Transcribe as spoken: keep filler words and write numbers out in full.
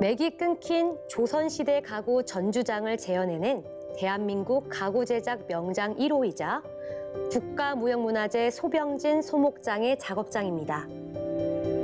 맥이 끊긴 조선시대 가구 전주장을 재현해낸 대한민국 가구 제작 명장 일 호이자 국가무형문화재 소병진 소목장의 작업장입니다.